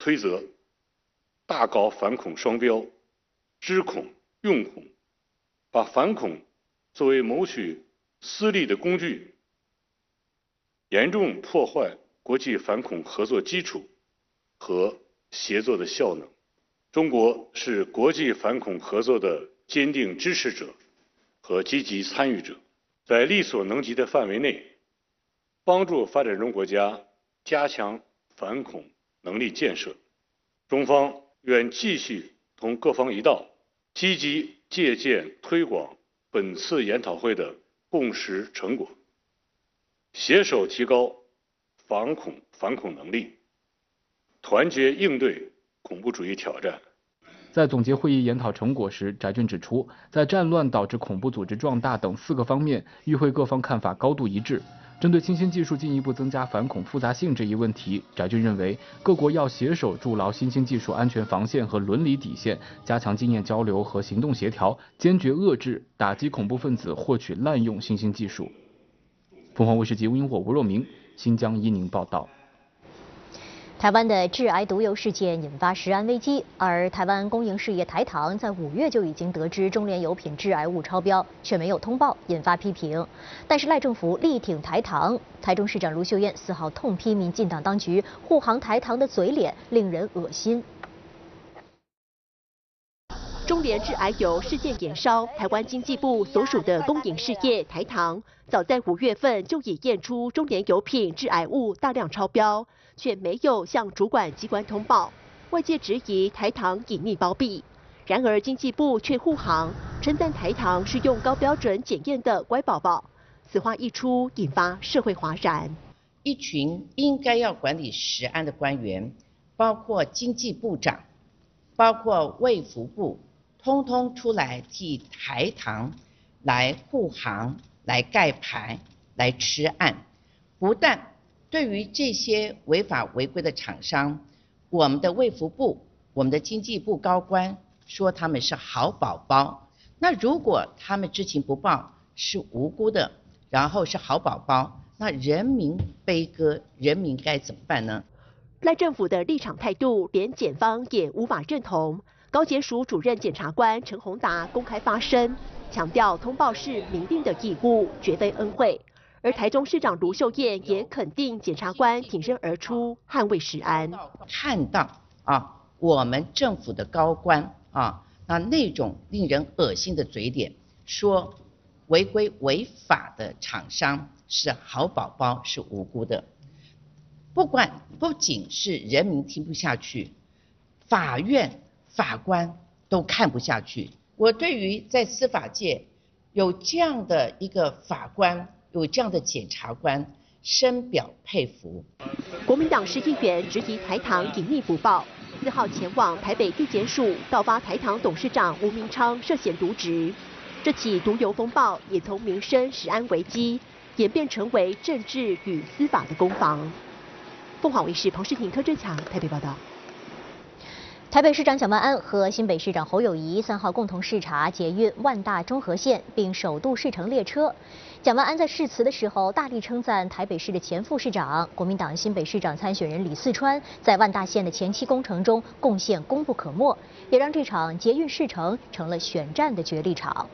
推责，大搞反恐双标，知恐用恐，把反恐作为谋取私利的工具，严重破坏国际反恐合作基础和协作的效能。中国是国际反恐合作的坚定支持者和积极参与者，在力所能及的范围内，帮助发展中国家加强反恐能力建设。中方愿继续同各方一道，积极借鉴推广本次研讨会的共识成果，携手提高反恐能力，团结应对恐怖主义挑战。 在总结会议研讨成果时，翟俊指出，在战乱导致恐怖组织壮大等4个方面，与会各方看法高度一致。针对新兴技术进一步增加反恐复杂性这一问题，翟俊认为，各国要携手筑牢新兴技术安全防线和伦理底线，加强经验交流和行动协调，坚决遏制、打击恐怖分子获取滥用新兴技术。凤凰卫视及吴英火、吴若明，新疆伊宁报道。 台湾的致癌毒油事件引发食安危机，而台湾公营事业台糖在5月就已经得知中联油品致癌物超标，却没有通报，引发批评。但是赖政府力挺台糖，台中市长卢秀燕4号痛批民进党当局护航台糖的嘴脸令人恶心。 中联致癌油事件延烧，台湾经济部所属的公营事业台糖，早在5月份就已验出中联油品致癌物大量超标，却没有向主管机关通报，外界质疑台糖隐匿包庇。然而经济部却护航，称赞台糖是用高标准检验的乖宝宝。此话一出，引发社会哗然。 一群应该要管理食安的官员，包括经济部长，包括卫福部，通通出来替台糖来护航、来盖牌、来吃案。不但对于这些违法违规的厂商，我们的卫福部、我们的经济部高官说他们是好宝宝。那如果他们知情不报，是无辜的，然后是好宝宝，那人民悲歌，人民该怎么办呢？ 赖政府的立场态度，连检方也无法认同。高检署主任检察官陈宏达公开发声，强调通报是民定的义务，绝非恩惠。而台中市长卢秀燕也肯定检察官挺身而出，捍卫食安。 看到我们政府的高官那种令人恶心的嘴脸，说违规违法的厂商是好宝宝，是无辜的。不仅是人民听不下去，法院法官都看不下去。我对于在司法界有这样的一个法官，有这样的检察官，深表佩服。 国民党市议员质疑台糖隐匿不报，4号前往台北地检署告发台糖董事长吴明昌涉嫌渎职。这起毒油风暴也从民生食安危机演变成为政治与司法的攻防。凤凰卫视彭世婷、柯志强台北报道。 台北市长蒋万安和新北市长侯友宜3号共同视察捷运万大中和线，并首度试乘列车。蒋万安在致辞的时候大力称赞台北市的前副市长、国民党新北市长参选人李四川在万大线的前期工程中贡献功不可没，也让这场捷运试乘成了选战的角力场。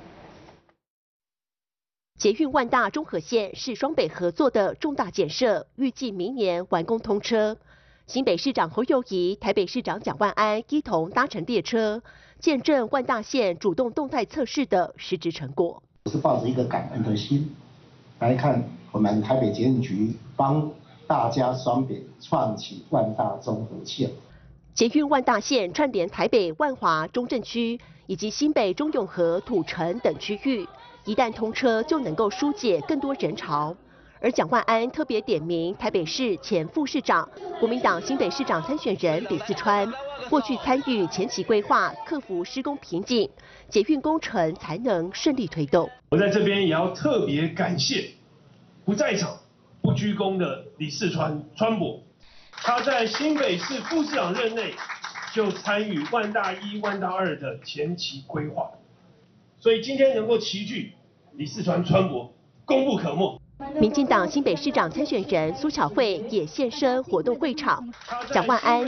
捷运万大中和线是双北合作的重大建设，预计明年完工通车。新北市长侯友宜、台北市长蒋万安一同搭乘列车，见证万大线主动动态测试的实质成果。 我是抱着一个感恩的心来看，我们台北捷运局帮大家双北创起万大中和线。 捷运万大线串联台北万华中正区以及新北中永和土城等区域，一旦通车就能够疏解更多人潮。而蒋万安特别点名台北市前副市长、国民党新北市长参选人李四川，过去参与前期规划，克服施工瓶颈，捷运工程才能顺利推动。 我在这边也要特别感谢不在场、不居功的李四川伯，他在新北市副市长任内就参与万大1、万大2的前期规划，所以今天能够齐聚李四川伯，功不可没。 民进党新北市长参选人苏巧慧也现身活动会场，蒋万安